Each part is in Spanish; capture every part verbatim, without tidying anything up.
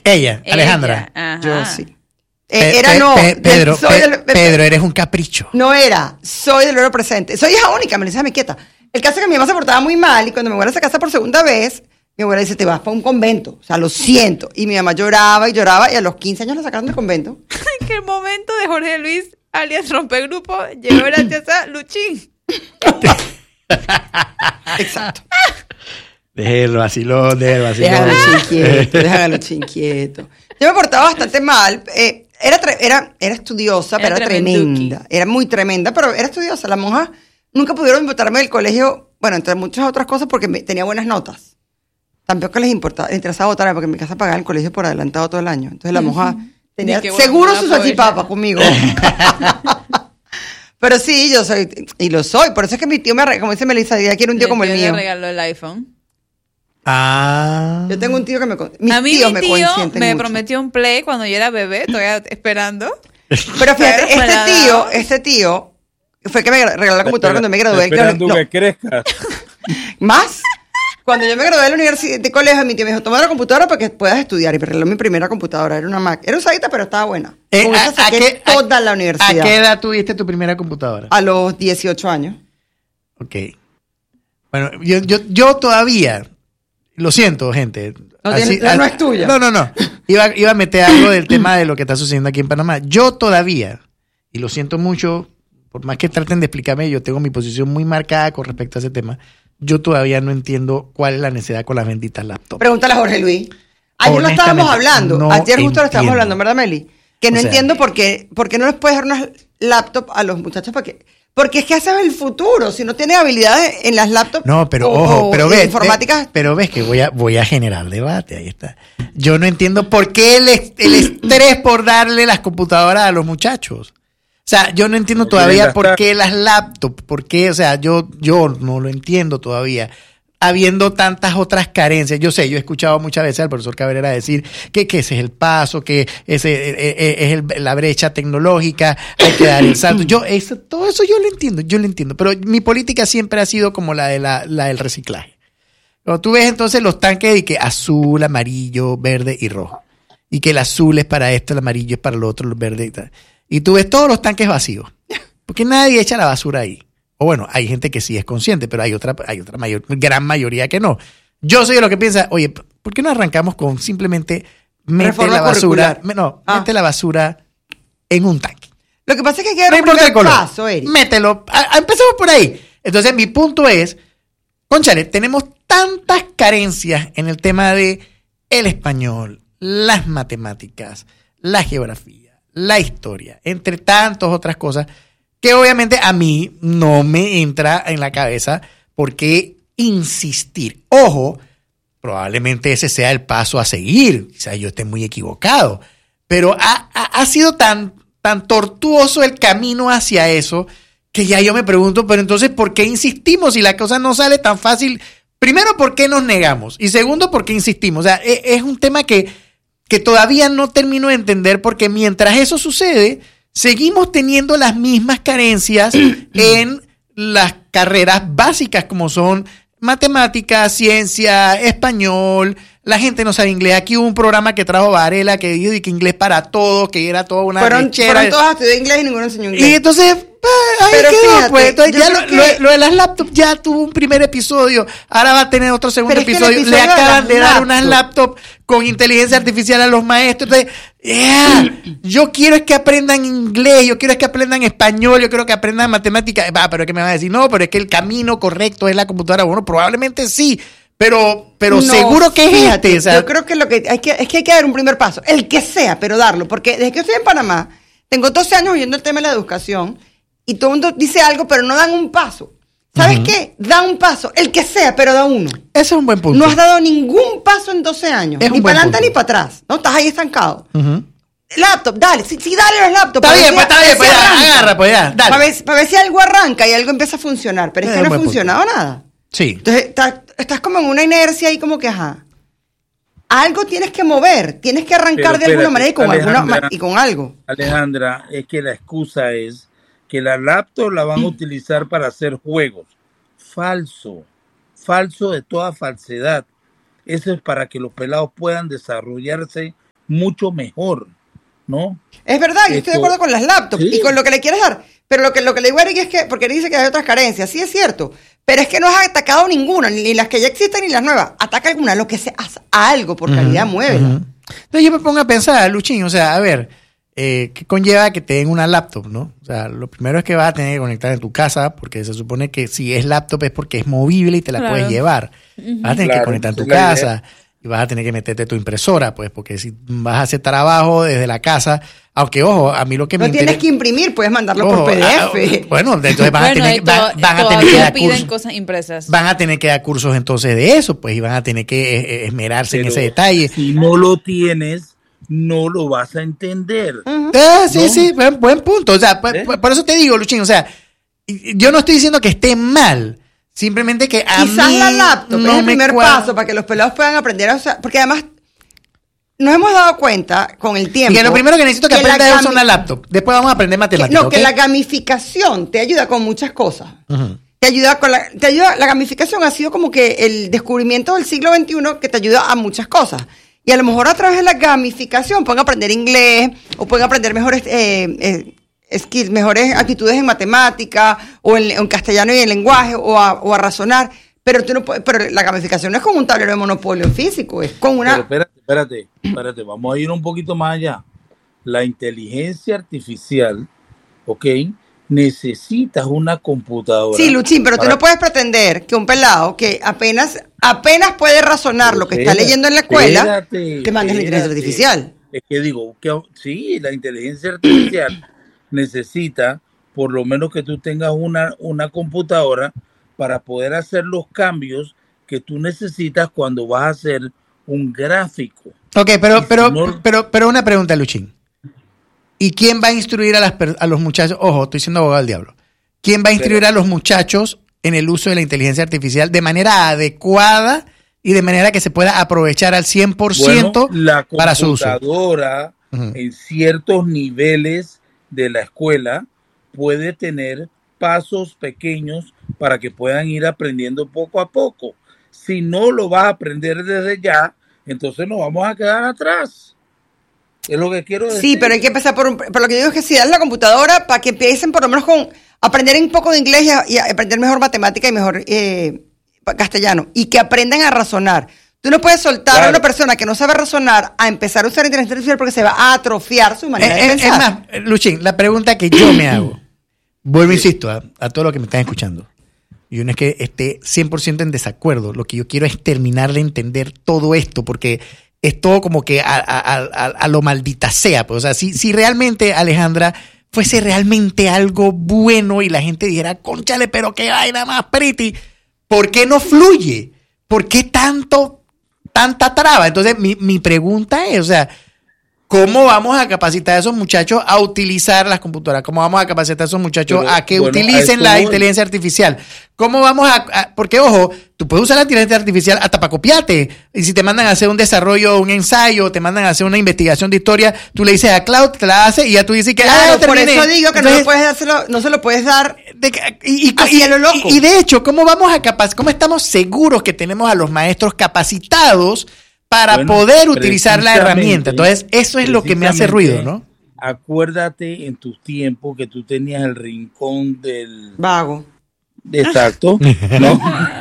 Ella, Alejandra. Ella. Yo sí. Eh, era Pe- no. Pe- Pedro, soy Pe- del- Pedro, eres un capricho. No era, soy del oro presente. Soy hija única, me déjame quieta. El caso es que mi mamá se portaba muy mal y cuando mi abuela se casa por segunda vez, mi abuela dice, te vas para un convento. O sea, lo siento. Y mi mamá lloraba y lloraba y a los quince años la sacaron del convento. En que el momento de Jorge Luis, alias Rompegrupo, llegó gracias a Luchín. Exacto. Déjelo vacilón, déjelo vacilón. Déjalo chinquieto, déjalo chinquieto. Yo me portaba bastante mal. Eh, era, tre- era, era estudiosa, Era pero era tremenduki. tremenda. Era muy tremenda, pero era estudiosa. Las monjas nunca pudieron botarme del colegio, bueno, entre muchas otras cosas, porque me- tenía buenas notas. Tampoco les importaba, les interesaba votarme, porque en mi casa pagaba el colegio por adelantado todo el año. Entonces la monja tenía Ni qué bueno, seguro no sus la salchipapas conmigo. Pero sí, yo soy, y lo soy. Por eso es que mi tío me arregla, como dice Melissa, ya quiere un tío como el Le mío. regaló el iPhone. Ah. Yo tengo un tío que me... con- Mis A mí tíos mi me tío consienten me mucho. prometió un Play cuando yo era bebé, todavía esperando. Pero fíjate, Pero me este la tío, daba. este tío, fue el que me regaló la computadora cuando me gradué. Esperando No, que crezca. más. Cuando yo me gradué de la universidad de colegio, mi tío me dijo, toma la computadora para que puedas estudiar. Y me regaló mi primera computadora. Era una Mac. Era usadita, pero estaba buena. Eh, Con ¿a- esa a saqué qué- a- toda la universidad. ¿A qué edad tuviste tu primera computadora? A los dieciocho años. Ok. Bueno, yo, yo, yo todavía, lo siento, gente. No tiene- la no es tuya. No, no, no. Iba, iba a meter algo del tema de lo que está sucediendo aquí en Panamá. Yo todavía, y lo siento mucho, por más que traten de explicarme, yo tengo mi posición muy marcada con respecto a ese tema. Yo todavía no entiendo cuál es la necesidad con las benditas laptops. Pregúntale a Jorge Luis. Ayer lo estábamos Honestamente, hablando. no Ayer justo lo estábamos entiendo. hablando, ¿verdad, Meli? Que no O sea, entiendo por qué, por qué no les puedes dar unas laptops a los muchachos para que... Porque es que ese es el futuro. Si no tienes habilidades en las laptops... No, pero o- ojo, o pero en ves, informática... ve- pero ves que voy a, voy a generar debate, ahí está. Yo no entiendo por qué el, est- el estrés por darle las computadoras a los muchachos. O sea, yo no entiendo No quieren todavía gastar. por qué las laptops, por qué, o sea, yo, yo no lo entiendo todavía. Habiendo tantas otras carencias. Yo sé, yo he escuchado muchas veces al profesor Cabrera decir que, que ese es el paso, que ese eh, eh, es el- la brecha tecnológica, hay que dar el salto. Yo, eso, todo eso yo lo entiendo, yo lo entiendo. Pero mi política siempre ha sido como la de la, la del reciclaje. Cuando tú ves entonces los tanques de que azul, amarillo, verde y rojo. Y que el azul es para esto, el amarillo es para lo otro, el verde y tal. Y tú ves todos los tanques vacíos. Porque nadie echa la basura ahí. O bueno, hay gente que sí es consciente, pero hay otra, hay otra mayor, gran mayoría que no. Yo soy de lo que piensa, oye, ¿por qué no arrancamos con simplemente mete Reforma la basura, curricular? no, Ah. mete la basura en un tanque? Lo que pasa es que hay que dar No un importa el primer color. paso, Eric. Mételo. A- a- empecemos por ahí. Entonces, mi punto es, cónchale, tenemos tantas carencias en el tema de el español, las matemáticas, la geografía, la historia, entre tantas otras cosas, que obviamente a mí no me entra en la cabeza por qué insistir. Ojo, probablemente ese sea el paso a seguir. O sea, yo esté muy equivocado. Pero ha, ha, ha sido tan, tan tortuoso el camino hacia eso que ya yo me pregunto, pero entonces, ¿por qué insistimos si la cosa no sale tan fácil? Primero, ¿por qué nos negamos? Y segundo, ¿por qué insistimos? O sea, es, es un tema que, que todavía no termino de entender porque mientras eso sucede, seguimos teniendo las mismas carencias en las carreras básicas como son matemáticas, ciencia, español. La gente no sabe inglés. Aquí hubo un programa que trajo Varela que dijo que inglés para todos, que era toda una Fueron, lechera. fueron todos a estudiar inglés y ninguno enseñó inglés. Y entonces, ah, ahí Pero quedó, fíjate, pues. Entonces yo ya creo lo, que- lo- lo de las laptops ya tuvo un primer episodio, ahora va a tener otro segundo Pero es que el episodio. Le episodio de acaban las de dar unas laptops. laptops con inteligencia artificial a los maestros. Entonces, yeah, yo quiero es que aprendan inglés, yo quiero es que aprendan español, yo quiero que aprendan matemáticas. Va, pero ¿qué me va a decir? No, pero es que el camino correcto es la computadora. Bueno, probablemente sí. Pero, pero No, seguro que es fíjate, este. O sea, yo creo que lo que hay que es que hay que dar un primer paso, el que sea, pero darlo, porque desde que yo estoy en Panamá, tengo doce años oyendo el tema de la educación y todo el mundo dice algo, pero no dan un paso. ¿Sabes Ujú. qué? Da un paso, el que sea, pero da uno. ese es un buen punto. No has dado ningún paso en doce años, Es un ni buen para adelante punto. ni para atrás, ¿no? Estás ahí estancado. Ujú. Laptop, dale, sí, sí, dale los laptops. Está para bien, ver pues si- está bien, para pues ver si ya, arranca. agarra, pues ya, dale. Para ver, para ver si algo arranca y algo empieza a funcionar, pero es Es que un no ha buen punto. funcionado nada. Sí. Entonces, estás, estás como en una inercia ahí como que, ajá. Algo tienes que mover, tienes que arrancar Pero de alguna espérate, manera y con, alguna, Alejandra. ma- y con algo. Alejandra, es que la excusa es que la laptop la van a utilizar para hacer juegos. Falso, falso de toda falsedad. Eso es para que los pelados puedan desarrollarse mucho mejor, ¿no? Es verdad, yo estoy de Esto- acuerdo con las laptops sí. y con lo que le quieres dar. Pero lo que, lo que le digo a Eric es que, porque Eric dice que hay otras carencias, sí es cierto, pero es que no has atacado ninguna, ni las que ya existen ni las nuevas. Ataca alguna, lo que sea, haz algo por calidad, muévela. Ujú. Entonces yo me pongo a pensar, Luchín, o sea, a ver, eh, ¿qué conlleva que te den una laptop, no? O sea, lo primero es que vas a tener que conectar en tu casa, porque se supone que si es laptop es porque es movible y te la Claro. puedes llevar. Vas a tener que Claro, conectar en tu esa es la idea. casa y vas a tener que meterte tu impresora, pues, porque si vas a hacer trabajo desde la casa, aunque, ojo, a mí lo que me No tienes interesa... que imprimir, puedes mandarlo Ojo, por P D F. ah, bueno, entonces van a Bueno, tener, y van, to- van a tener que todavía dar piden cursos. cosas impresas. Van a tener que dar cursos entonces de eso, pues, y van a tener que eh, eh, esmerarse en Pero ese detalle. Si no lo tienes, no lo vas a entender. Ah, sí, ¿No? sí, buen, buen punto. O sea, por, ¿Eh? por- por eso te digo, Luchín, o sea, y- yo no estoy diciendo que esté mal, simplemente que a Quizás mí la laptop no es el me primer cuadra. paso para que los pelados puedan aprender a usar, porque además nos hemos dado cuenta con el tiempo. Y que lo primero que necesito que, que la aprenda es usar gami- una laptop. Después vamos a aprender que- matemáticas. no, que ¿ok? la gamificación te ayuda con muchas cosas. Ujú. Te ayuda con la, te ayuda, la gamificación ha sido como que el descubrimiento del siglo veintiuno que te ayuda a muchas cosas. Y a lo mejor a través de la gamificación pueden aprender inglés o pueden aprender mejores eh, eh, skills, mejores actitudes en matemática o en, en castellano y en lenguaje o a, o a razonar. Pero tú no puedes, pero la gamificación no es con un tablero de monopolio físico, es con una... Pero espérate, espérate, espérate, vamos a ir un poquito más allá. La inteligencia artificial, ¿ok? Necesitas una computadora. Sí, Luchín, pero tú para- no puedes pretender que un pelado que apenas apenas puede razonar lo que está Espérate, leyendo en la escuela, espérate, te mandes la inteligencia espérate. artificial. Es que digo, que sí, la inteligencia artificial necesita por lo menos que tú tengas una, una computadora para poder hacer los cambios que tú necesitas cuando vas a hacer un gráfico. Ok, pero, Y pero, si no- pero, pero una pregunta, Luchín. ¿Y quién va a instruir a, las, per- a los muchachos? Ojo, estoy siendo abogado del diablo. ¿Quién va a instruir Pero- a los muchachos en el uso de la inteligencia artificial de manera adecuada y de manera que se pueda aprovechar al cien por ciento Bueno, la para su uso? computadora Ujú. en ciertos niveles de la escuela puede tener pasos pequeños para que puedan ir aprendiendo poco a poco. Si no lo vas a aprender desde ya, entonces nos vamos a quedar atrás. Es lo que quiero decir. Sí, pero hay que empezar por un... Pero lo que yo digo es que si das la computadora para que empiecen por lo menos con aprender un poco de inglés y, a- y a aprender mejor matemática y mejor eh, castellano. Y que aprendan a razonar. Tú no puedes soltar Claro. a una persona que no sabe razonar a empezar a usar inteligencia artificial porque se va a atrofiar su manera Eh, de eh, es pensar. más, eh, Luchín, la pregunta que yo me hago, vuelvo, insisto, a, a todos los que me están escuchando, y uno es que esté cien por ciento en desacuerdo, lo que yo quiero es terminar de entender todo esto, porque es todo como que a, a- a- a- a lo maldita sea. Pues, o sea, si, si realmente, Alejandra, fuese realmente algo bueno y la gente dijera, cónchale, pero qué vaina más pretty, ¿por qué no fluye? ¿Por qué tanto, tanta traba? Entonces, mi, mi pregunta es, o sea, ¿cómo vamos a capacitar a esos muchachos a utilizar las computadoras? ¿Cómo vamos a capacitar a esos muchachos Pero, a que bueno, a utilicen eso la voy. inteligencia artificial? ¿Cómo vamos a, a- porque ojo, tú puedes usar la inteligencia artificial hasta para copiarte. Y si te mandan a hacer un desarrollo, un ensayo, te mandan a hacer una investigación de historia, tú le dices a Cloud, te la hace y ya tú dices que Claro, ah, ya por terminé. eso digo que no, Entonces, lo puedes dárselo- no se lo puedes dar. de que- y, y- Así y- a lo loco. y- y de hecho, ¿cómo vamos a capac- cómo estamos seguros que tenemos a los maestros capacitados para Bueno, poder utilizar la precisamente- herramienta? Entonces, eso es lo que me hace ruido, ¿no? Acuérdate en tus tiempos que tú tenías el rincón del... Vago. Exacto. ¿no?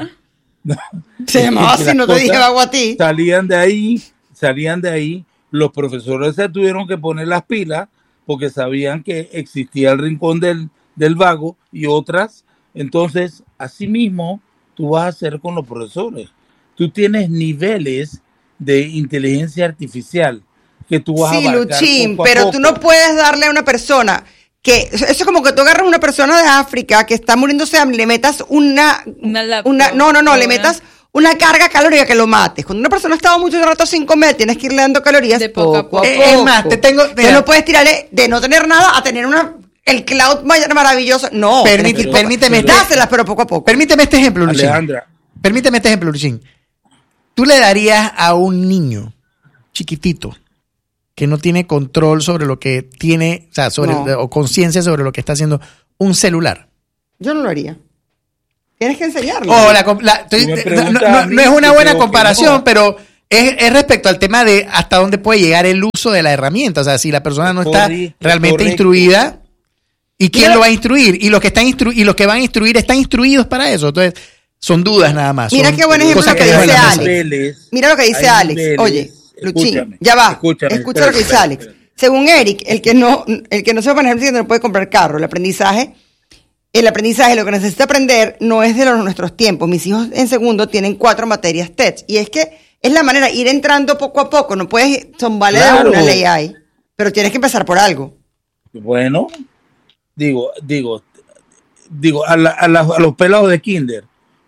Se llamaba Que así, las no te dije cosas vago a ti. Salían de ahí, salían de ahí. Los profesores se tuvieron que poner las pilas porque sabían que existía el rincón del, del vago y otras. Entonces, así mismo, tú vas a hacer con los profesores. Tú tienes niveles de inteligencia artificial que tú vas Sí, a abarcar Luchín, poco a pero poco. tú no puedes darle a una persona que eso es como que tú agarras a una persona de África que está muriéndose de hambre y le metas una, Una laptop, una no, no, no, le una- metas una carga calórica que lo mates. Cuando una persona ha estado mucho rato sin comer, tienes que irle dando calorías De poco a poco a poco. poco. Es más, te tengo- Ya mira. no puedes tirarle de no tener nada a tener una el cloud may- maravilloso. No, Permite- tienes que poco- permíteme- dáselas, pero poco a poco. Permíteme este ejemplo, Luchín. Alejandra, Permíteme este ejemplo, Luchín. Tú le darías a un niño chiquitito que no tiene control sobre lo que tiene, o sea, sobre, No. o conciencia sobre lo que está haciendo, un celular. Yo no lo haría. Tienes que enseñarlo. Oh, la com- la- estoy- Tú me no, preguntas no- a mí, no es una yo buena creo que comparación, no. pero es, es respecto al tema de hasta dónde puede llegar el uso de la herramienta. O sea, si la persona no está Correcto, realmente correcto. instruida, ¿y quién Mira- lo va a instruir? Y los que están instru- y los que van a instruir están instruidos para eso. Entonces, son dudas nada más. Mira son qué buen ejemplo cosas que dejo en dice la mesa. Alex. Niveles, Mira lo que dice hay Alex. niveles. Oye, Luchín, Escúchame, ya va. escúchame, Escucha espérate, lo que dice espérate, Alex. espérate. Según Eric, el que no, el que no sepa manejar bicicleta no puede comprar carro. El aprendizaje, el aprendizaje, lo que necesita aprender no es de los, nuestros tiempos. Mis hijos en segundo tienen cuatro materias T E C. Y es que es la manera, ir entrando poco a poco. No puedes zombarle Claro. de una ley ahí. Pero tienes que empezar por algo. Bueno, digo, digo, digo, a, la- a, la- a los pelados de kinder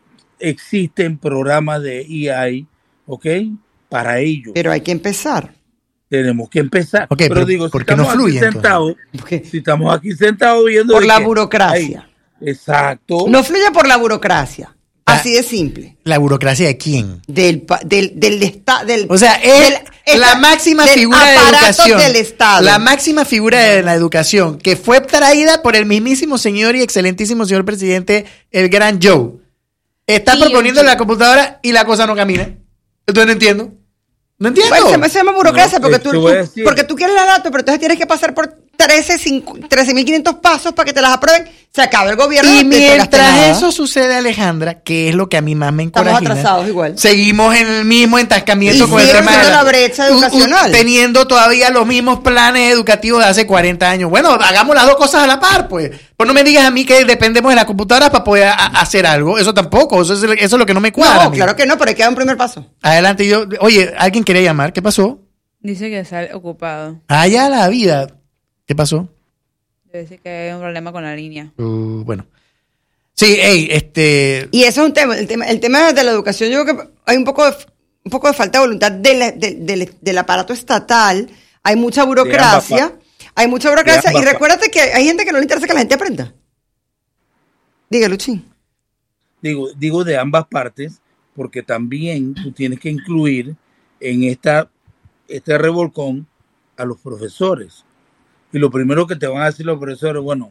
existen programas de E I, ¿ok? Para ellos. Pero hay que empezar. Tenemos que empezar. Ok, pero, pero digo, si ¿por qué no estamos fluye, aquí entonces? sentados, Porque- si estamos aquí sentados viendo Por de la que- burocracia. Ay, exacto. No fluye por la burocracia. Ah. Así de simple. ¿La burocracia de quién? Del, pa- del, del, esta- del O sea, es del- la esta- máxima del figura de aparato educación. del Estado. La máxima figura de la educación que fue traída por el mismísimo señor y excelentísimo señor presidente, el gran Joe. Está Tío proponiendo en Joe. la computadora y la cosa no camina. Entonces no entiendo. No entiendo. Bueno, se, me- se llama burocracia No, porque, te tú, voy a tú- decir. porque tú quieres la dato, pero entonces tienes que pasar por trece mil quinientos pasos para que te las aprueben. Se acaba el gobierno. Y no te pegaste mientras nada. eso sucede, Alejandra, que es lo que a mí más me Estamos encorajina, atrasados igual. seguimos en el mismo entascamiento Y con el sigue tema de siendo la brecha u- u- educacional. teniendo todavía los mismos planes educativos de hace cuarenta años. Bueno, hagamos las dos cosas a la par, pues. Pues no me digas a mí que dependemos de las computadoras para poder a- a hacer algo. Eso tampoco, eso es, eso es lo que no me cuadra. No, amigo. claro que no, pero hay que dar un primer paso. Adelante, yo, oye, ¿alguien quería llamar? ¿Qué pasó? Dice que está ocupado. Allá la vida. ¿Qué pasó? Debe decir que hay un problema con la línea. Uh, bueno. Sí, hey, este... Y eso es un tema. El tema, el tema de la educación, yo creo que hay un poco de, un poco de falta de voluntad de la- de- del- del aparato estatal. Hay mucha burocracia. ambas Hay mucha burocracia. De ambas Y recuérdate que hay gente que no le interesa que la gente aprenda. Diga, Luchín. Digo, digo de ambas partes, porque también tú tienes que incluir en esta, este revolcón a los profesores. Y lo primero que te van a decir los profesores, bueno,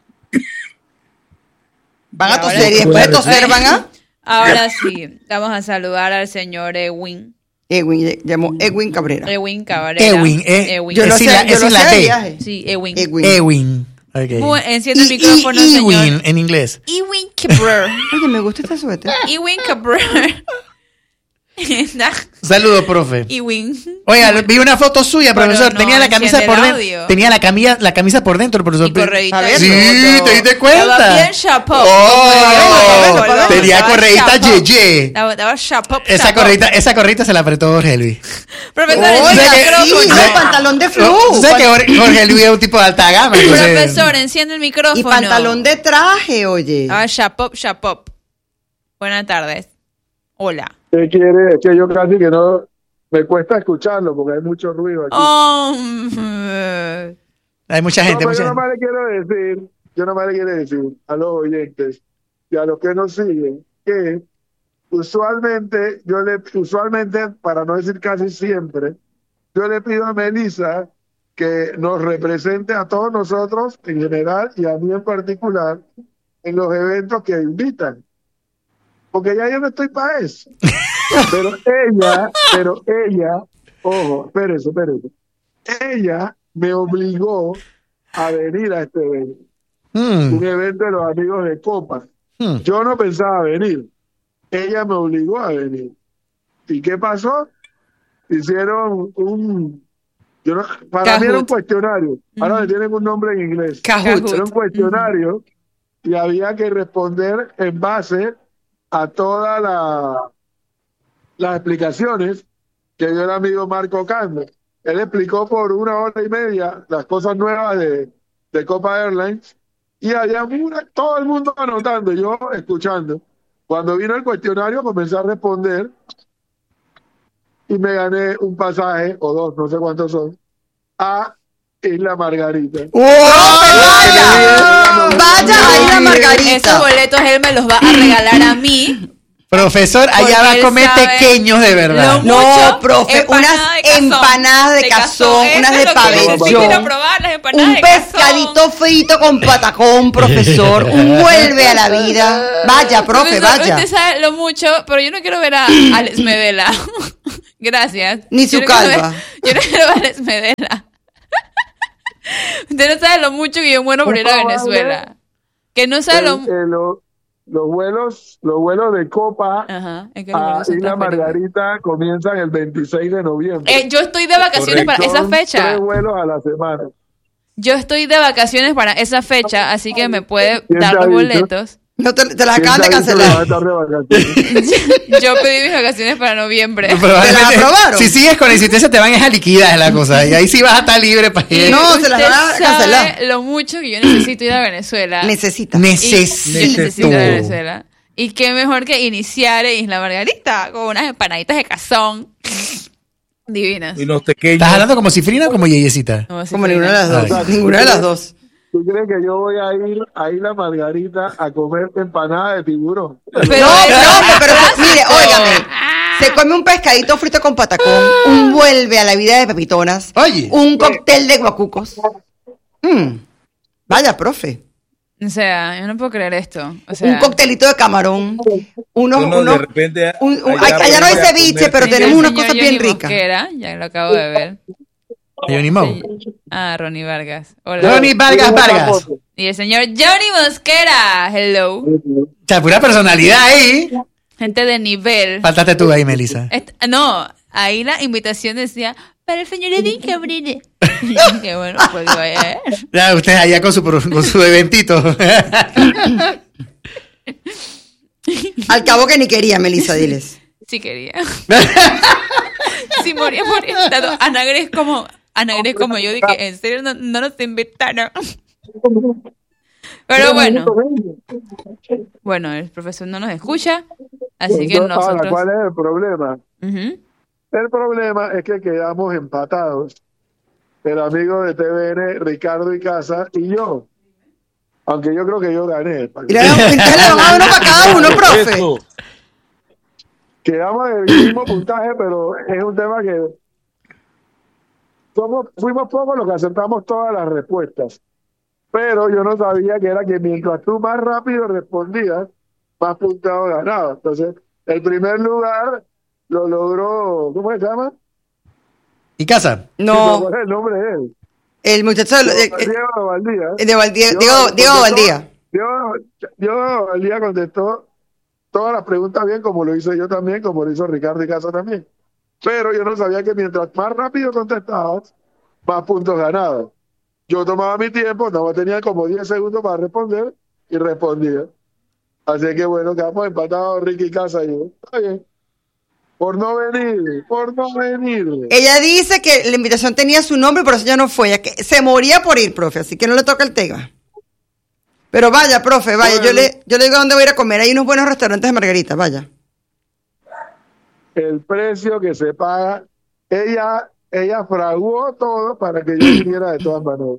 Van a Y toser ahora- y después de toser van a... Ahora sí, vamos a saludar al señor Ewin. Edwin, llamó Edwin Cabrera. Ewin Cabrera. Ewin, eh, Ewin. Yo es lo sin sé, la- yo es lo sin la sé de T. viaje. Sí, Ewin. Edwin. Ewin. Okay. Bu- Enciende el Y- y- micrófono, Ewin señor. en inglés. Ewin Cabrera. Oye, me gusta este suéter. Ewin Cabrera. Saludos, profe. Ewin. Oiga, vi una foto suya, Pero profesor. no tenía la camisa enciende por el dentro. audio. Tenía la camisa, la camisa por dentro, profesor. Y correíta. A ver, Sí, foto. ¿te diste cuenta? Estaba bien chapo. Oh, Estaba tenía Estaba correíta chapo. yeye. Estaba, estaba chapo. Esa chapo. correíta, esa correíta se la apretó Jorge Luis. Profesor, Oiga, enciende el que- micrófono. Sí, no, el pantalón de flu. Oh, ¿sabes que Jorge, Jorge Luis es un tipo de alta gama? Entonces, Profesor, enciende el micrófono. Y pantalón de traje, oye. Ah, chapop, chapop. Buenas tardes. Hola. ¿Qué quiere? Es que yo casi que no me cuesta escucharlo porque hay mucho ruido aquí. Oh, mm, hay mucha No, gente, pero mucha yo gente. nomás le quiero decir, yo nomás le quiero decir a los oyentes y a los que nos siguen que usualmente, yo le, usualmente, para no decir casi siempre, yo le pido a Melissa que nos represente a todos nosotros en general y a mí en particular en los eventos que invitan. Porque ya yo no estoy para eso. Pero ella, pero ella, ojo, espérese, espérese. Ella me obligó a venir a este evento. Mm, Un evento de los amigos de Copa. mm. Yo no pensaba venir. Ella me obligó a venir. ¿Y qué pasó? Hicieron un... Yo no- para mí era un Kahoot. cuestionario. Ahora Ujú. le tienen un nombre en inglés. Kahoot. Era un cuestionario y había que responder en base a todas la, las explicaciones que dio el amigo Marco Cando. Él explicó por una hora y media las cosas nuevas de, de Copa Airlines y había una- todo el mundo anotando, yo escuchando. Cuando vino el cuestionario comencé a responder y me gané un pasaje, o dos, no sé cuántos son, a Isla Margarita. ¡Vaya! ¡Vaya a Isla esos Margarita! boletos él me los va a regalar a mí. Profesor, allá Porque va a él comer sabe pequeños de verdad. lo No, mucho. profe, Empanada unas de cazón. empanadas de cazón, Eso unas es de lo que necesito pabellón. ir a probar, las empanadas Un de cazón. pescadito frito con patacón, profesor. Un vuelve a la vida. Vaya, profe, Profesor, vaya. Usted sabe lo mucho, pero yo no quiero ver a Alex Medela Gracias. Ni su Yo no quiero calva. ver- Yo no quiero ver Esmedela. Usted no sabe lo mucho que yo muero por ir a Probable. Venezuela. Que no sabe El- lo... el- lo- los vuelos, los vuelos de Copa Ajá, es que los a vuelos son Isla transferibles. Margarita comienzan el veintiséis de noviembre. Eh, yo estoy de vacaciones Correcto. para esa Son fecha. Tres vuelos a la semana. Yo estoy de vacaciones para esa fecha, así que me puede ¿Quién dar te ha los dicho? boletos. No te, te las ¿Quién acaban de te ha dicho que vas a cancelar. estar de vacaciones? Yo pedí mis vacaciones para noviembre. Probablemente, ¿Te la aprobaron? si sigues con la insistencia te van a liquidar es la cosa. Y ahí sí vas a estar libre para ir. No, se las Usted van a sabe cancelar. lo mucho que yo necesito ir a Venezuela. Necesita. Y- Necesito. y necesito ir a Venezuela. Y qué mejor que iniciar en Isla Margarita con unas empanaditas de cazón divinas. Y los pequeños. ¿Estás hablando como cifrina o como yeyecita? No, así Como que ninguna de las no. dos. Ay. Ninguna de las dos. ¿Tú crees que yo voy a ir a Isla Margarita a comer empanada de tiburón? Pero no, es- pero, hombre, pero mire, óigame. Se come un pescadito frito con patacón, un vuelve a la vida de pepitonas, Oye. un cóctel de guacucos. Mm. Vaya, profe. O sea, yo no puedo creer esto. O sea, Un coctelito de camarón. Unos, Uno unos, de repente. un- un- allá allá no hay puede ceviche, comer- pero mira, tenemos el unas señor cosas bien Johnny ricas. Mosquera, ya lo acabo de ver. Johnny Mo. Ah, Ronnie Vargas. Hola. Johnny Vargas Vargas. Y el señor Johnny Mosquera. Hello. O sea, pura personalidad ahí. Gente de nivel. Faltaste tú ahí, Melissa. Est- no, ahí la invitación decía para el señor Edwin Cabrera. Qué bueno, pues vaya a ver. Ya, usted allá con su, pro- con su eventito. Al cabo que ni quería, Melissa, diles. Sí quería. Sí moría por estado. Anagre es como, Anagre es como yo dije, en serio no, no nos invitaron. Pero bueno, bueno, el profesor no nos escucha, así que Entonces, ahora, nosotros. ¿cuál es el problema? Ujú. El problema es que quedamos empatados. El amigo de T V N, Ricardo Icaza, y yo. Aunque yo creo que yo gané. Y le dan- entonces le van a dar uno para cada uno, profe. Eso. Quedamos en el mismo puntaje, pero es un tema que somos, fuimos pocos los que acertamos todas las respuestas. Pero yo no sabía que era que mientras tú más rápido respondías, más puntados ganabas. Entonces, el primer lugar lo logró, ¿cómo se llama? ¿Y casa? No, ¿Cuál es el nombre de él? el muchacho de, de, Diego Valdía. de Valdía, Diego- Diego, Diego contestó- Valdía. Diego, Diego Valdía contestó todas las preguntas bien, como lo hice yo también, como lo hizo Ricardo Icaza también. Pero yo no sabía que mientras más rápido contestabas, más puntos ganabas. Yo tomaba mi tiempo, nada más tenía como diez segundos para responder y respondía. Así que bueno, quedamos empatados Ricky Casa y yo. Está bien. Por no venir, por no venir. Ella dice que la invitación tenía su nombre, pero eso ya no fue. Ella que se moría por ir, profe, así que no le toca el tema. Pero vaya, profe, vaya, yo le, yo le digo a dónde voy a ir a comer. Hay unos buenos restaurantes de Margarita, vaya. El precio que se paga, ella, ella fraguó todo para que yo viniera de todas maneras.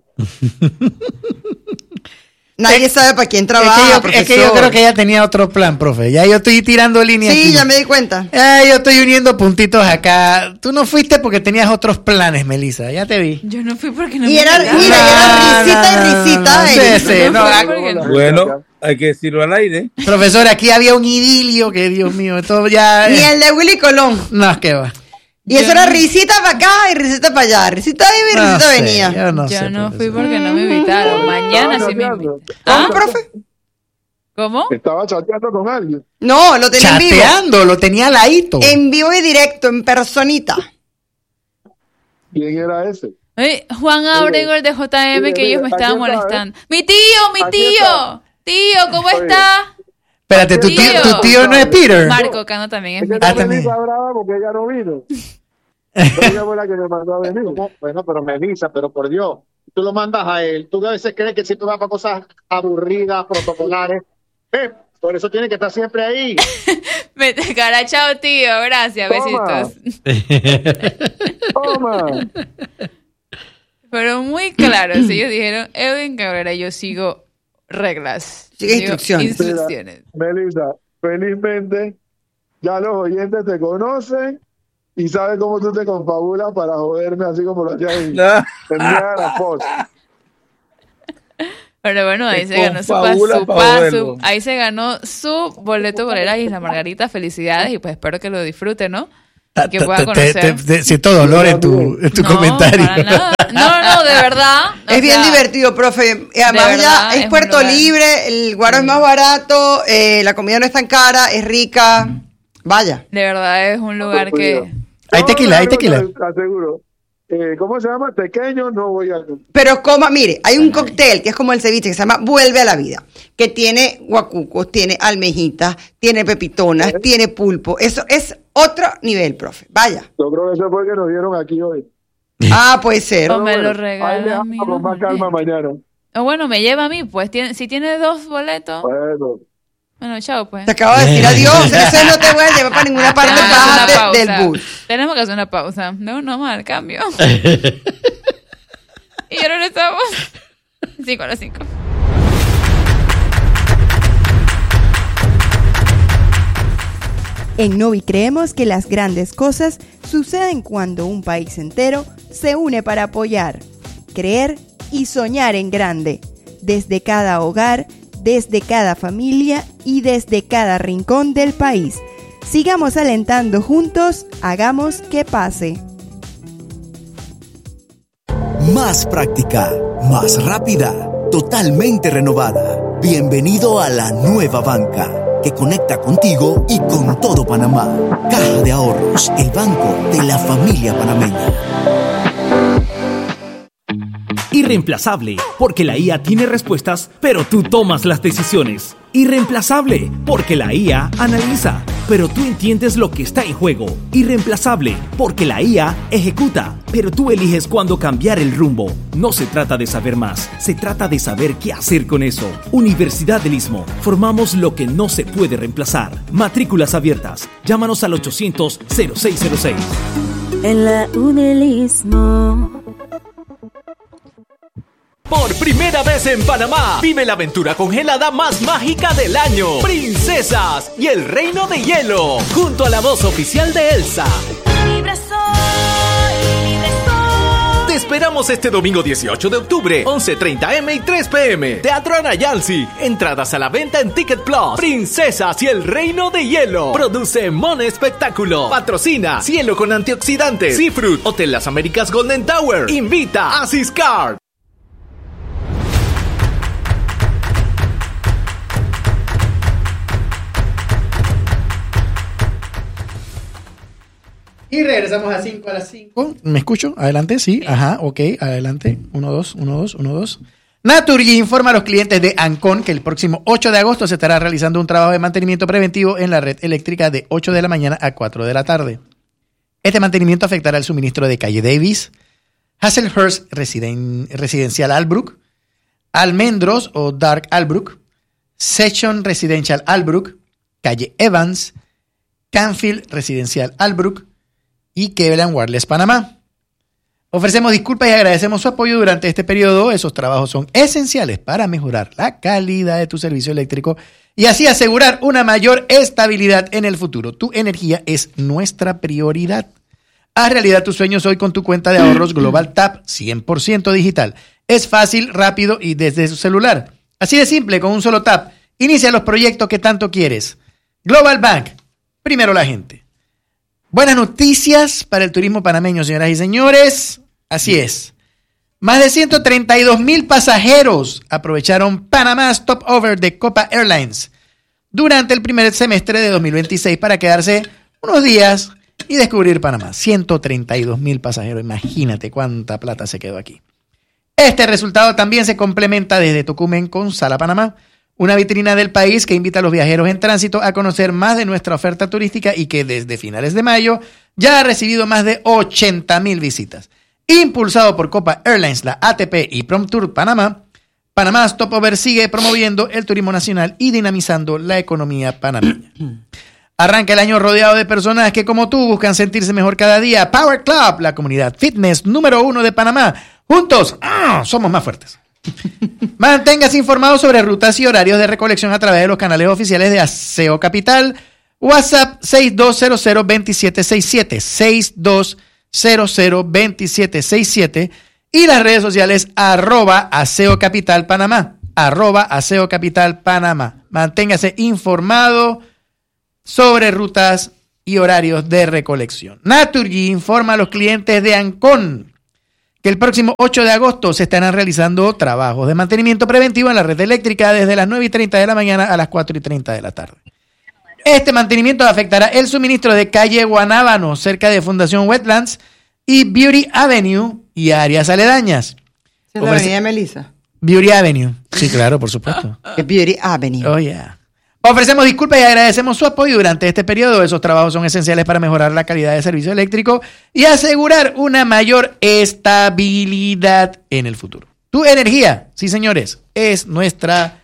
Nadie sabe para quién Es que, trabaja, yo, es profesor. que yo creo que ella tenía otro plan, profe. Ya yo estoy tirando líneas. Sí, aquí. ya me di cuenta. Ah, yo estoy uniendo puntitos acá. Tú no fuiste porque tenías otros planes, Melissa. Ya te vi. Yo no fui porque no Y me era, invitaron. mira, y era risita y risita. no, Eric. sí, sí, no, fue ah, porque no. Bueno, hay que decirlo al aire. profesor, aquí había un idilio que, Dios mío, todo ya... Ni el de Willy Colón. No, es que va. Y eso era risita para acá y risita para allá. Risita iba y No risita sé, venía. yo no Yo sé, no fui profesor. porque no me invitaron. Mañana sí me chateando. invitan. ¿Cómo, ¿Ah? profe? ¿Cómo? Estaba chateando con alguien. No, lo tenía en vivo. Chateando, lo tenía al ladito. En vivo y directo, en personita. ¿Quién era ese? Oye, Juan Abrego, el de J M, Mire, que ellos me mire, estaban aquí está, molestando. ¡Mi tío, mi Aquí tío! está. Tío, ¿cómo Oye. está? Espérate, ¿tu tío, Tío. tu tío no es Peter? Marco Cano también es Es mi que Ah, no también. Melissa brava porque ella no vino. Ella fue la que me mandó a venir. Bueno, pero Melissa, pero por Dios, tú lo mandas a él. Tú a veces crees que siempre va para cosas aburridas, protocolares. Eh, por eso tiene que estar siempre ahí. Me cara, chao, tío. Gracias, Toma. besitos. Toma. Pero muy claro, si ellos dijeron, Edwin Cabrera, yo sigo reglas. Sigue Sigo instrucciones. instrucciones. Melissa, felizmente ya los oyentes te conocen y saben cómo tú te confabulas para joderme así como lo hacías en Ah, enviar a la foto. Pero bueno, ahí Te se ganó su confabula paso, pa' paso, joderlo. ahí se ganó su boleto por ir a Isla Margarita. Felicidades y pues espero que lo disfruten, ¿no? que pueda Te- conocer. te- te- te- siento dolor en tu, en tu No, comentario. para nada. No, no, de verdad. O Es bien sea, divertido, profe. Y además verdad, ya es es un Puerto lugar. Libre, el guaro es más barato, eh, la comida no es tan cara, es rica. Vaya. De verdad es un lugar que... Hay tequila, hay tequila. Te aseguro. Eh, ¿Cómo se llama? Pequeño, no voy a... Pero coma, mire, hay un cóctel que es como el ceviche que se llama Vuelve a la Vida, que tiene guacucos, tiene almejitas, tiene pepitonas, tiene pulpo. Eso es otro nivel, profe. Vaya. Yo creo que eso fue que nos dieron aquí hoy. Ah, puede ser. O me lo Ahí regala a mí. dejamos con más calma mañana. O bueno, me lleva a mí, pues. Tiene, si tiene dos boletos... Bueno. Bueno, chao, pues. Te acabo de decir adiós, eso no te voy a llevar para ninguna parte, Tenemos que hacer una bájate del pausa. bus. Tenemos que hacer una pausa. No, no mal, cambio. Y ahora regresamos. cinco a las cinco. En Novi creemos que las grandes cosas suceden cuando un país entero se une para apoyar, creer y soñar en grande, desde cada hogar, desde cada familia y desde cada rincón del país. Sigamos alentando juntos, hagamos que pase. Más práctica, más rápida, totalmente renovada. Bienvenido a la nueva banca, que conecta contigo y con todo Panamá. Caja de Ahorros, el banco de la familia panameña. Irreemplazable, porque la I A tiene respuestas, pero tú tomas las decisiones. Irreemplazable, porque la I A analiza, pero tú entiendes lo que está en juego. Irreemplazable, porque la I A ejecuta, pero tú eliges cuándo cambiar el rumbo. No se trata de saber más, se trata de saber qué hacer con eso. Universidad del Istmo, formamos lo que no se puede reemplazar. Matrículas abiertas, llámanos al ochocientos cero seis cero seis. En la U del Istmo. Por primera vez en Panamá, vive la aventura congelada más mágica del año. Princesas y el Reino de Hielo, junto a la voz oficial de Elsa. Libre soy, libre soy. Te esperamos este domingo dieciocho de octubre, once treinta eme y tres peme. Teatro Anayansi. Entradas a la venta en Ticket Plus. Princesas y el Reino de Hielo. Produce Mon Espectáculo. Patrocina Cielo con Antioxidantes. Seafruit. Hotel Las Américas Golden Tower. Invita a Siscard. Y regresamos a cinco a las cinco. ¿Me escucho? Adelante, sí. Ajá, ok, adelante. uno, dos, uno, dos, uno, dos. Naturgy informa a los clientes de Ancon que el próximo ocho de agosto se estará realizando un trabajo de mantenimiento preventivo en la red eléctrica de ocho de la mañana a cuatro de la tarde. Este mantenimiento afectará el suministro de Calle Davis, Hazelhurst Residen- Residencial Albrook, Almendros o Dark Albrook, Section Residential Albrook, Calle Evans, Canfield Residencial Albrook y Cleveland Wireless Panamá. Ofrecemos disculpas y agradecemos su apoyo durante este periodo. Esos trabajos son esenciales para mejorar la calidad de tu servicio eléctrico y así asegurar una mayor estabilidad en el futuro. Tu energía es nuestra prioridad. Haz realidad tus sueños hoy con tu cuenta de ahorros Global Tap cien por ciento digital. Es fácil, rápido y desde su celular. Así de simple, con un solo tap. Inicia los proyectos que tanto quieres. Global Bank. Primero la gente. Buenas noticias para el turismo panameño, señoras y señores. Así es. Más de ciento treinta y dos mil pasajeros aprovecharon Panamá Stopover de Copa Airlines durante el primer semestre de dos mil veintiséis para quedarse unos días y descubrir Panamá. ciento treinta y dos mil pasajeros. Imagínate cuánta plata se quedó aquí. Este resultado también se complementa desde Tocumen con Sala Panamá, una vitrina del país que invita a los viajeros en tránsito a conocer más de nuestra oferta turística y que desde finales de mayo ya ha recibido más de ochenta mil visitas. Impulsado por Copa Airlines, la A T P y PromTour Panamá, Panamá Stopover sigue promoviendo el turismo nacional y dinamizando la economía panameña. Arranca el año rodeado de personas que como tú buscan sentirse mejor cada día. Power Club, la comunidad fitness número uno de Panamá. Juntos, ¡ah!, somos más fuertes. Manténgase informado sobre rutas y horarios de recolección a través de los canales oficiales de Aseo Capital. WhatsApp seis dos cero cero dos siete seis siete, seis dos cero cero dos siete seis siete y las redes sociales arroba Aseo Capital Panamá, arroba Aseo Capital Panamá. Manténgase informado sobre rutas y horarios de recolección. Naturgy informa a los clientes de Ancon que el próximo ocho de agosto se estarán realizando trabajos de mantenimiento preventivo en la red eléctrica desde las nueve y treinta de la mañana a las cuatro y treinta de la tarde. Este mantenimiento afectará el suministro de calle Guanábano, cerca de Fundación Wetlands, y Beauty Avenue y áreas aledañas. ¿Es la avenida Melissa? Beauty Avenue. Sí, claro, por supuesto. Es Beauty Avenue. Oh, yeah. Ofrecemos disculpas y agradecemos su apoyo durante este periodo. Esos trabajos son esenciales para mejorar la calidad de servicio eléctrico y asegurar una mayor estabilidad en el futuro. Tu energía, sí señores, es nuestra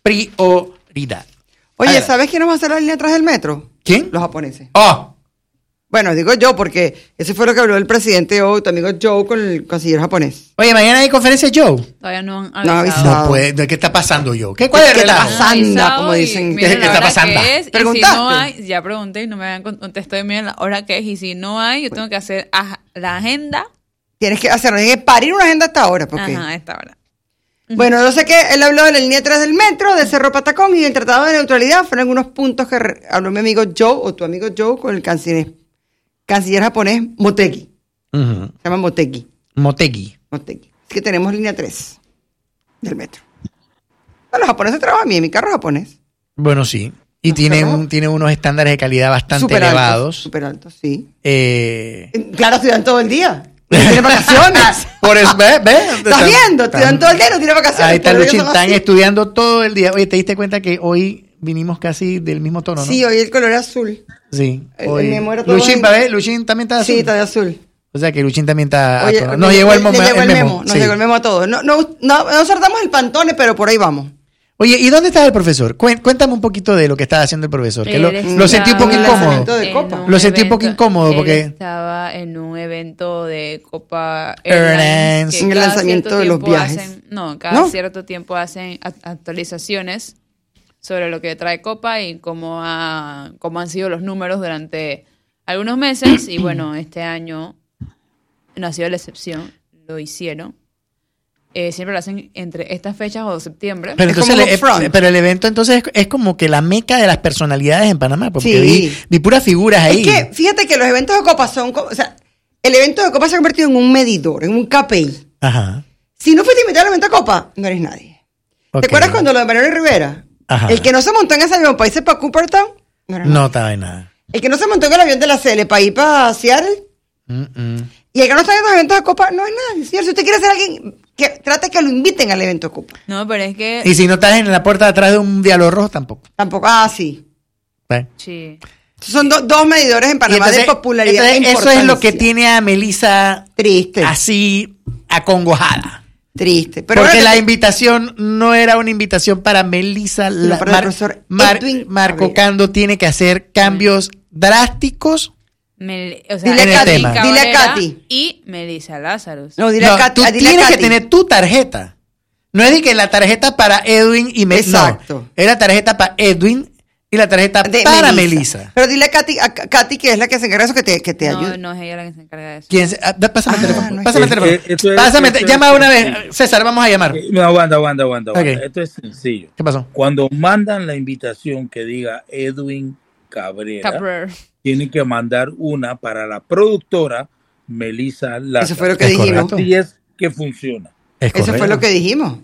prioridad. Oye, Ahora, ¿sabes quién nos va a hacer la línea atrás del metro? ¿quién? Los japoneses. Oh, Bueno, digo yo porque ese fue lo que habló el presidente o tu amigo Joe con el canciller japonés. oye, mañana hay conferencia Joe. Todavía no han No ha avisado. avisado. No puede, ¿qué está pasando Joe? ¿Qué, ¿Cuál es el ¿Qué está relajo? pasando? Sanda, como Y dicen. miren ¿Qué- qué la está hora pasando? que es, y si ¿Preguntaste? no hay, ya pregunté y no me habían contestado y miren la hora que es. Y si no hay, yo tengo que hacer aj- la agenda. Tienes que hacerlo, tienes que parir una agenda hasta ahora. Porque... Ajá, a esta hora. Bueno, yo sé que él habló de la línea tres del metro, de Cerro Patacón y del Tratado de Neutralidad. Fueron algunos puntos que re- habló mi amigo Joe o tu amigo Joe con el canciller, canciller japonés Motegi. Uh-huh. Se llama Motegi. Motegi. Motegi. Es que tenemos línea tres del metro. Bueno, los japoneses trabajan bien, mi carro es japonés. Bueno, sí. Y No, tiene, pero- un, tiene unos estándares de calidad bastante Súper elevados. altos, súper altos, sí. Eh, Claro, estudian todo el día. No tienen vacaciones. por eso, ve, ve. ¿Estás viendo? Estudian todo el día y no tienen vacaciones. Ahí está Por eso Luchín, son están así. estudiando todo el día. Oye, ¿te diste cuenta que hoy vinimos casi del mismo tono, no? Sí, hoy el color es azul. Sí. El- Hoy. el me muero todo Luchín, en- para ver, Luchín también está azul. Sí, está de azul. O sea que Luchín también está. Oye, a tono. le- Nos llegó el, le- mom- le llegó el el memo. memo. Nos sí. llegó el memo a todos. No, no, no, no saltamos el pantone, pero por ahí vamos. Oye, ¿y dónde está el profesor? Cuen- Cuéntame un poquito de lo que estaba haciendo el profesor. Que lo, Él lo sentí un poco estaba incómodo. lanzamiento de en copa. un Lo sentí un poco evento- incómodo él porque- estaba en un evento de Copa Airlines. Airlines. que En el cada lanzamiento cierto de los tiempo viajes. hacen- no, cada ¿No? cierto tiempo hacen act- actualizaciones sobre lo que trae Copa y cómo, ha, cómo han sido los números durante algunos meses. Y bueno, este año no ha sido la excepción. Lo hicieron. Eh, siempre lo hacen entre estas fechas o septiembre. Pero, Es entonces como le- upfront. eh, pero el evento entonces es, es como que la meca de las personalidades en Panamá, porque Sí. vi, vi puras figuras ahí. Es que fíjate que los eventos de copa son, co- o sea, el evento de copa se ha convertido en un medidor, en un K P I. Ajá. Si no fuiste invitado al evento de copa, no eres nadie. Ok. ¿Te acuerdas cuando lo de Mariano Rivera? Ajá. El que no se montó en ese avión para irse para Cooperstown, no era nadie. No estaba en nada. El que no se montó en el avión de la C L para ir para Seattle, Mm-mm. y el que no está en los eventos de copa, no es nadie. Señor, si usted quiere ser alguien, que trate que lo inviten al evento de copa. No, pero es que... Y si no estás en la puerta de atrás de un diálogo rojo, tampoco. Tampoco, ah, sí. ¿Ves? Sí. Son do- dos medidores en Y Panamá entonces- de popularidad. entonces e eso es lo que importancia. tiene a Melissa Triste, así acongojada. triste. Pero Porque ahora la que- invitación no era una invitación para Melissa. La, para el profesor Edwin Marco Cabrera. Cando tiene que hacer cambios drásticos. Mel- o sea, Dile a Edwin Katy, dile a Cabrera Katy. Y Melissa Lazarus. No, dile No, a Katy. tú ah, dile a tienes que Katy. tener tu tarjeta. No es de que la tarjeta para Edwin y Melissa. Exacto. No, es la tarjeta para Edwin y la tarjeta De para Melissa. Melissa. Pero dile a Katy, a K- Katy, que es la que se encarga de eso, que te, que te No, ayude. no es ella la que se encarga de eso. ¿Quién se- ah, da- pásame el Ah, teléfono. no es Pásame el que- teléfono. eh, esto es- Pásame, esto es- llama una vez. César, vamos a llamar. Eh, No, aguanta, aguanta, aguanta. aguanta. Ok. Esto es sencillo. ¿Qué pasó? Cuando mandan la invitación que diga Edwin Cabrera, Cabrera. tienen que mandar una para la productora Melissa Lazarus. Eso fue lo que Es dijimos. correcto. Así es que funciona. Es Eso fue correcto. lo que dijimos.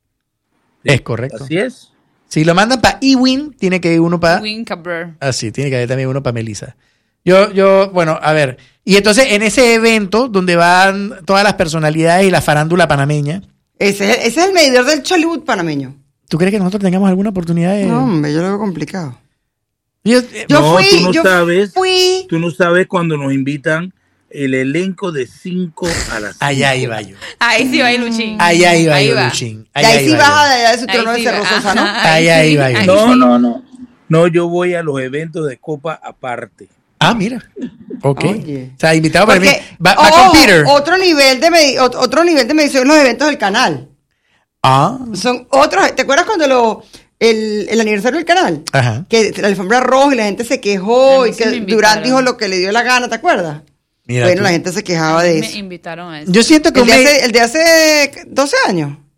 Es correcto. Así es. Si lo mandan para Ewin, tiene que ir uno para. Edwin Cabrera. Ah, sí, tiene que haber también uno para Melissa. Yo, yo, bueno, a ver. Y entonces, en ese evento, donde van todas las personalidades y la farándula panameña, Ese es, el- ese es el medidor del Chollywood panameño. ¿tú crees que nosotros tengamos alguna oportunidad de.? No, hombre, yo lo veo complicado. Yo- eh, Yo No, fui, tú no yo sabes. fui. Tú no sabes cuando nos invitan el elenco de cinco a las allá cinco. iba yo. Ahí sí va a ir Luchín. Allá iba Ahí yo, va. Luchín. Y Allá ahí sí iba baja yo. de allá de su Ahí trono de sí Cerro va. Sosa, ¿no? Ajá, Ahí, ahí va yo. ahí No, sí. no, no. No, yo voy a los eventos de Copa aparte. Ah, mira. Ok. Oye. O sea, invitado para mí. Porque, Va, va oh, con Peter. Otro nivel de medi- ot- otro nivel de medición en los eventos del canal. Ah. Son otros. ¿Te acuerdas cuando lo el, el aniversario del canal? Ajá. Que la alfombra roja y la gente se quejó A mí y sí que me Durán invitaron. dijo lo que le dio la gana, ¿te acuerdas? Mira bueno, tú. la gente se quejaba de Me eso. invitaron a eso. Yo siento que El de, un me- hace, el de hace doce años.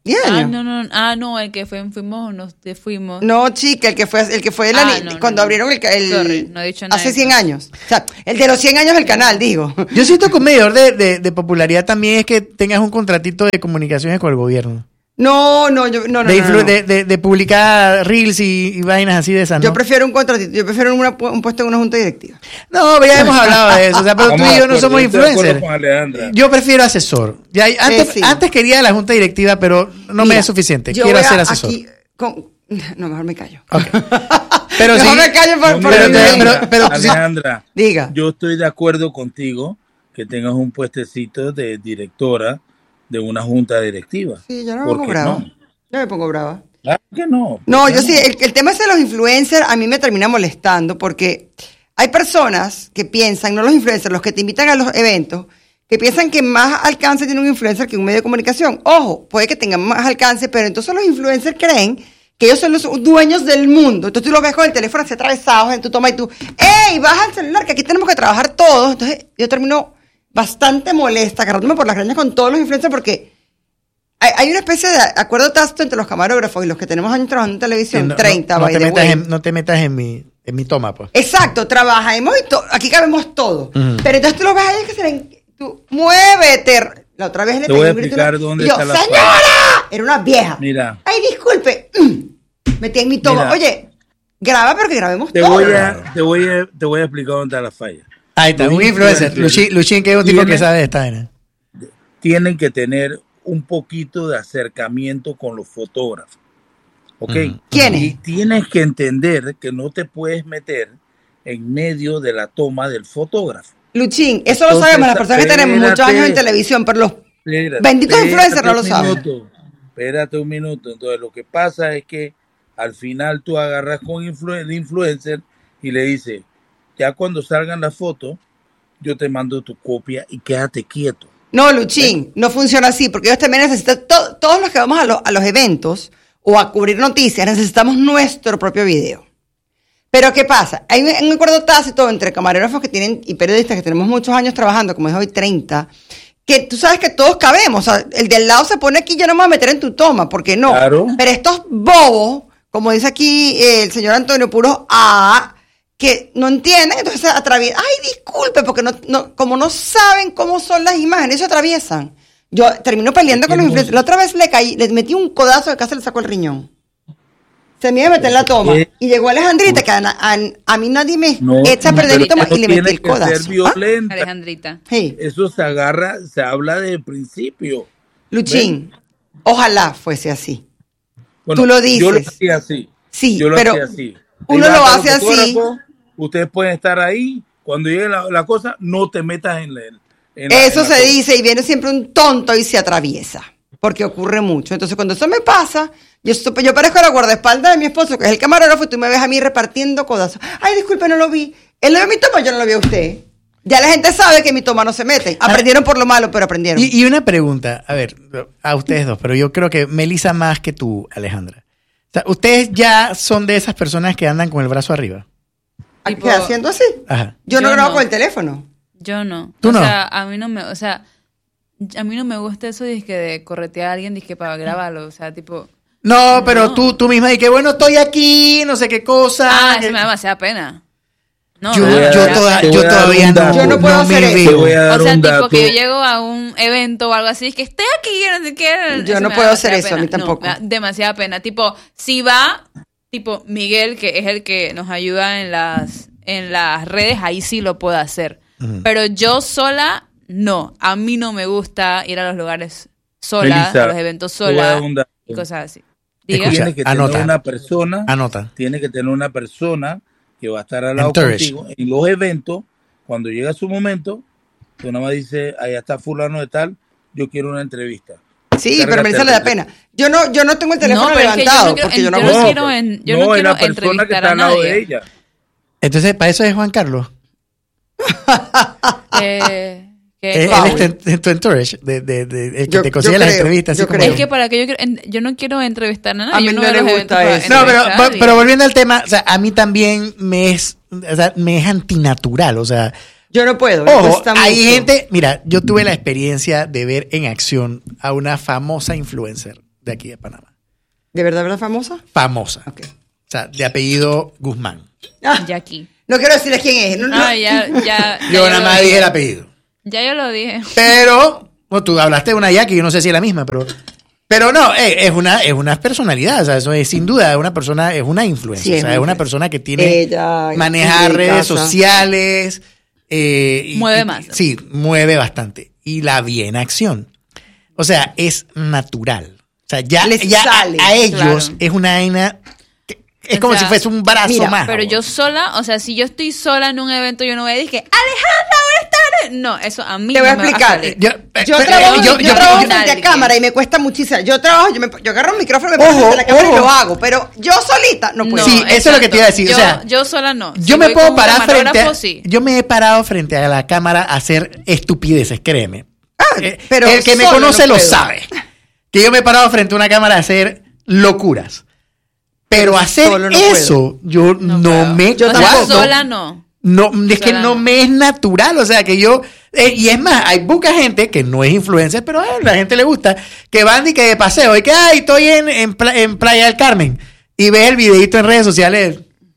diez Ah, años. no, no, ah, no, el que fue, fuimos, nos te fuimos. No, chica, el que fue, el que fue de la Ah, ni- no, no, cuando no. abrieron el, ca- el Sorry, no he dicho nada hace de cien eso. años. O sea, el de los cien años del canal, digo. Yo siento que un medidor de, de, de popularidad también es que tengas un contratito de comunicaciones con el gobierno. No, no, yo no, no, de, no, influ- no. de, de- de publicar reels y, y vainas así de esas, ¿no? Yo prefiero un contratito, yo prefiero una- un puesto en una junta directiva. No, pero ya hemos hablado de eso. O sea, pero tú Vamos y de yo no acuerdo, somos yo estoy de acuerdo influencers. con Alejandra. Yo prefiero asesor. Ya, antes, Eh, sí. antes quería la junta directiva, pero no me Mira, es suficiente. yo Quiero voy a ser asesor. aquí con- no, mejor me callo. Ok. Pero mejor sí. me callo por, No, por mira, mi pero- bien. pero- pero- Alejandra, Diga. yo estoy de acuerdo contigo que tengas un puestecito de directora de una junta directiva. Sí, yo no me ¿Por pongo qué brava. no? Yo me pongo brava. Claro que no. ¿Por No, qué yo sí, el, el tema ese de los influencers a mí me termina molestando porque hay personas que piensan, no los influencers, los que te invitan a los eventos, que piensan que más alcance tiene un influencer que un medio de comunicación. Ojo, puede que tengan más alcance, pero entonces los influencers creen que ellos son los dueños del mundo. Entonces tú los ves con el teléfono así atravesados en tu toma y tú, ¡ey, baja el celular, que aquí tenemos que trabajar todos! Entonces yo termino bastante molesta, agarrándome por las greñas con todos los influencers porque hay, hay una especie de acuerdo tácito entre los camarógrafos y los que tenemos años trabajando en televisión, Sí, no, treinta, no, no by te the metas way. en, no te metas en mi, en mi toma, pues. Exacto, trabajamos y to- aquí cabemos todo. Ujú. Pero entonces tú lo ves a ellos que se ven, tú, muévete. La otra vez le Te voy a pegué un grito explicar una- dónde y yo, está la ¡señora! falla. Era una vieja. Mira. Ay, disculpe. Metí en mi toma. Mira. Oye, graba pero que grabemos Te todo. voy a, te voy a, te voy a explicar dónde está la falla. Ahí está, Los un influencer. influencers Luchín, Luchín, que es un tipo que tienen- sabe de esta vaina. Tienen que tener un poquito de acercamiento con los fotógrafos. ¿Ok? Ujú. ¿Quiénes? Y tienes que entender que no te puedes meter en medio de la toma del fotógrafo. Luchín, eso lo Entonces, sabemos las personas que tenemos muchos espérate. años en televisión, pero los Espérate, benditos espérate influencers no un lo saben. minuto, Espérate un minuto. Entonces, lo que pasa es que al final tú agarras con influ- el influencer y le dices, ya cuando salgan las fotos, yo te mando tu copia y quédate quieto. No, Luchín, no funciona así, porque ellos también necesitan, to- todos los que vamos a, lo- a los eventos o a cubrir noticias, necesitamos nuestro propio video. Pero ¿qué pasa? Hay un, un acuerdo tácito entre camarógrafos que tienen y periodistas que tenemos muchos años trabajando, como es hoy treinta, que tú sabes que todos cabemos. O sea, el de al lado se pone aquí, yo no me voy a meter en tu toma, porque no. Claro. Pero estos bobos, como dice aquí eh, el señor Antonio, puros A, que no entienden, entonces se atraviesan. Ay, disculpe, porque no, no, como no saben cómo son las imágenes, se atraviesan. Yo termino peleando con los influencers. La otra vez le caí, le metí un codazo de casa y le sacó el riñón. Se me iba a meter en la toma. ¿Qué? Y llegó Alejandrita, que a, a, a mí nadie me No, echa a perder pero mi toma no y le metí tienes el que ser codazo. ¿Ah? violenta. Alejandrita. Sí. Eso se agarra, se habla de principio. Luchín, ojalá fuese así. Bueno, Tú lo Yo lo dices. hacía así. Sí, yo lo pero hacía así. uno Ahí lo va hace los así. fotógrafos, Ustedes pueden estar ahí. Cuando llegue la, la cosa, no te metas en la. en la- Eso en la se cosa. dice y viene siempre un tonto y se atraviesa. Porque ocurre mucho. Entonces, cuando eso me pasa, yo, supe- yo parezco la guardaespaldas de mi esposo, que es el camarógrafo, y tú me ves a mí repartiendo codazos. Ay, disculpe, no lo vi. Él lo vio mi toma, yo no lo vi a usted. Ya la gente sabe que en mi toma no se mete. Aprendieron por lo malo, pero aprendieron. Y, y una pregunta, a ver, a ustedes dos, pero yo creo que Melissa más que tú, Alejandra. O sea, ustedes ya son de esas personas que andan con el brazo arriba. ¿Qué tipo- haciendo así? Ajá. Yo no Yo grabo no. con el teléfono. Yo no. ¿Tú o no? sea, a mí no me, o sea, a mí no me gusta eso de que de corretear a alguien dizque para grabarlo, o sea, tipo, No, pero No. tú, tú misma y que bueno, estoy aquí, no sé qué cosa. ah, que- eso me da demasiada pena. No, yo, me da yo, demasiada toda- pena. Te yo voy a dar todavía un no, dato. Yo no puedo me hacer eso. Te veo. voy a dar O sea, un tipo dato. que yo llego a un evento o algo así, es que estoy aquí, yo no sé qué. Yo eso no me da puedo hacer demasiada eso, a mí pena. No, tampoco. me da demasiada pena. Tipo, si va, tipo, Miguel, que es el que nos ayuda en las, en las redes, ahí sí lo puedo hacer. Ujú. Pero yo sola, no. A mí no me gusta ir a los lugares sola, Melissa, a los eventos te voy a sola dar un dato. y cosas así. Diga. Escucha, Tiene que anota. tener una persona. Anota. Tiene que tener una persona que va a estar al lado Entourage. contigo en los eventos. Cuando llega su momento, tú nada más dices, allá está fulano de tal, yo quiero una entrevista. Sí, Cárgate pero a Melissa el le da teléfono. pena. Yo no, yo no tengo el teléfono No, pero es que yo levantado, no quiero- porque yo no yo hago no eso. quiero en- yo no es quiero la persona que entrevistar está a al lado nadie. de ella. Entonces, para eso es Juan Carlos. Eh, que- Eh, Él Paul. es tu- tu entourage, de, de, de- el que Yo- te consigue yo las creo, entrevistas. yo así como- creo. Es que para que yo quiero- en- yo no quiero entrevistar a nadie. A mí yo no no voy le los gusta eventos para eso. No, pero, entrevistar a pero, nadie. pero volviendo al tema, o sea, a mí también me es, o sea, me es antinatural, o sea, Yo no puedo. me ojo, cuesta hay mucho. gente, mira, yo tuve la experiencia de ver en acción a una famosa influencer de aquí de Panamá. ¿De verdad, verdad famosa? Famosa. Ok. O sea, de apellido Guzmán. Ah, Jackie. no quiero decirles quién es. No, no. Ah, ya, ya. ya Yo yo nada lo más dije. dije el apellido. Ya yo lo dije. Pero, bueno, tú hablaste de una Jackie, yo no sé si es la misma, pero... Pero no, eh, es una es una personalidad, o sea, eso es sin duda, es una persona, es una influencer, Sí, o es sea, una es una influencer. persona que tiene, Ella, maneja de redes casa. sociales, eh, y- Mueve y- más. Sí, mueve bastante. Y la vi en acción. O sea, es natural. O sea, ya, Les ya a- sale, a, ellos claro. es una vaina, que- es O como sea, si fuese un brazo mira, más. Pero amor. yo sola, o sea, si yo estoy sola en un evento, yo no voy a decir que Alejandra, buenas tardes. No, eso a mí Te voy a no me va explicar. salir. Yo, eh, Yo pero, trabajo, eh, yo, yo- yo- trabajo yo- frente a Nadie. cámara y me cuesta muchísimo. Yo trabajo, yo, me, yo agarro un micrófono y me pongo Ojo, frente a la cámara y ojo. lo hago, pero yo solita no puedo. Sí, eso es lo que te iba a decir, o Yo, sea, yo sola no. Yo Si me voy puedo con un parar frente a, camarógrafo, sí. yo me he parado frente a la cámara a hacer estupideces, créeme. Ah, Eh, pero el que me solo conoce no lo puedo. sabe. Que yo me he parado frente a una cámara a hacer locuras. Pero Pero hacer solo no eso, yo no, No puedo. me Yo O sea, tampoco. sola no. No, es que Sola no no. me es natural, o sea que yo, eh, y es más, hay poca gente que no es influencer, pero a la gente le gusta, que van y que de paseo, y que, ay, estoy en, en, Pla- en Playa del Carmen, y ves el videito en redes sociales.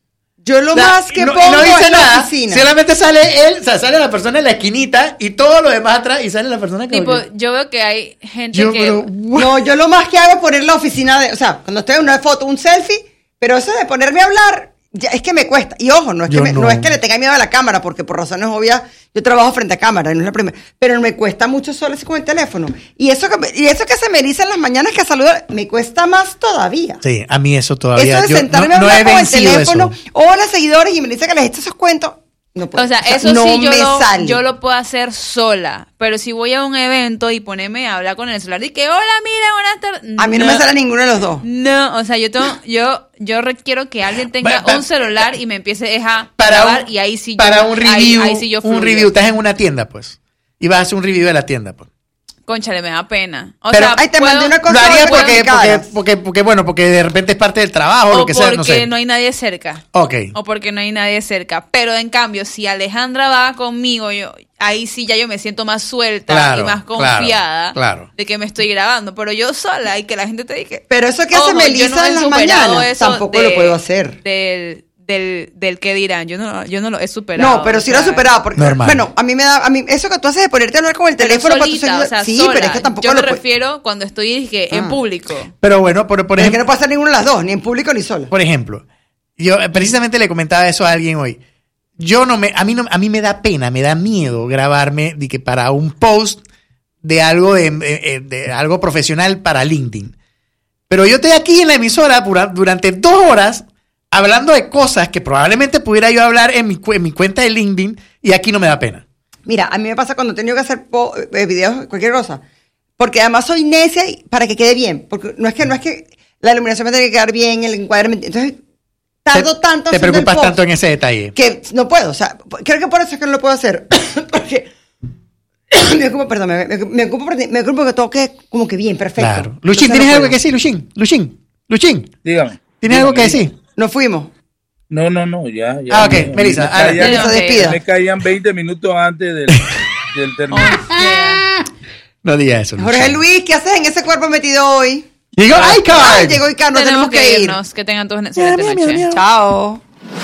Yo lo O sea, más que no, pongo no dice es la nada, oficina. solamente sale él, o sea, sale la persona en la esquinita, y todo lo demás atrás, y sale la persona que... Tipo, yo veo que hay gente yo, que... pero, No, yo lo más que hago es poner la oficina de, o sea, cuando estoy en una foto, un selfie, pero eso de ponerme a hablar, ya, es que me cuesta. Y ojo, no es, que Yo me- no. no. es que le tenga miedo a la cámara, porque por razones obvias yo trabajo frente a cámara, y no es la primera. Pero me cuesta mucho solo así con el teléfono. Y eso que, me- y eso que se me eriza en las mañanas que saludo, me cuesta más todavía. sí, a mí eso todavía, Eso de yo sentarme no, a no hablar he con el vencido teléfono, eso. hola seguidores, y me dice que les echo esos cuentos. No puedo. O sea, eso no sí yo me lo, sale. yo lo puedo hacer sola. Pero si voy a un evento y ponerme a hablar con el celular y que, hola, mira, buenas tardes. A mí no, me sale ninguno de los dos. No, o sea, yo tengo, yo, yo requiero que alguien tenga Pa- pa- un celular y me empiece a Para grabar un, y ahí sí yo, para un ahí- review, ahí sí yo un fluyo. review, estás en una tienda, pues, y vas a hacer un review de la tienda, pues. Cónchale, me da pena. O Pero- sea, Ay, te puedo- mandé una cosa. Lo haría puedo porque, explicar. porque, porque, porque, bueno, porque de repente es parte del trabajo o o lo que sea, no porque sé. no hay nadie cerca. Ok. O porque no hay nadie cerca. Pero en cambio, si Alejandra va conmigo, yo ahí sí ya yo me siento más suelta Claro, y más claro, confiada claro. de que me estoy grabando. Pero yo sola y que la gente te diga. Pero eso que hace Ojo, yo Melissa no he en las superado mañanas, eso tampoco de- lo puedo hacer. Del, del, del que dirán. Yo no, yo no lo he superado. No, pero sí o lo he sea, superado. Porque, Normal. bueno, a mí me da. A mí, eso que tú haces de ponerte a hablar con el pero teléfono para tu solita, seguidor- o sea, sí, sola. pero es que tampoco Yo lo me puedo. refiero cuando estoy dije, en Ah. público. Pero bueno, por, por Es que ejemplo, no puedo hacer ninguna de las dos, ni en público ni sola. por ejemplo, yo eh, precisamente le comentaba eso a alguien hoy. Yo no me, a mí no, a mí me da pena, me da miedo grabarme de que para un post de algo de, eh, de algo profesional para LinkedIn. Pero yo estoy aquí en la emisora pura- durante dos horas hablando de cosas que probablemente pudiera yo hablar en mi, cu- en mi cuenta de LinkedIn y aquí no me da pena. Mira, a mí me pasa cuando he tenido que hacer po- eh, videos, cualquier cosa. Porque además soy necia y- para que quede bien. Porque no es que, no es que la iluminación me tiene que quedar bien, el encuadre. Entonces, tardo Te- tanto Te haciendo el preocupas post tanto en ese detalle. que no puedo. O sea, creo que por eso es que no lo puedo hacer. Porque me ocupo, perdón, me, me, me ocupo, me ocupo que todo quede como que bien, perfecto. Claro. Luchín, Entonces ¿tienes no algo puedo. que decir, Luchín? Luchín, Luchín, Dígame. ¿tienes algo que decir? Nos fuimos. No, no, no, ya. ya Ah, ok, me- Melissa, me adelante. caían- Melissa, despida. Me caían veinte minutos antes del, del término. No digas eso. Jorge Luchín. Luis, ¿qué haces en ese cuerpo metido hoy? Llegó Ay, iCard. llegó Icar, nos tenemos que ir. irnos. Que tengan todos una Miau, excelente miau, noche. miau. Chao.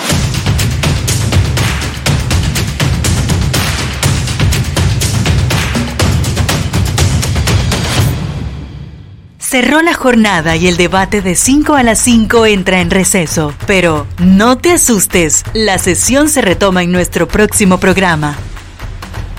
Cerró la jornada y el debate de cinco a las cinco entra en receso. Pero no te asustes, la sesión se retoma en nuestro próximo programa.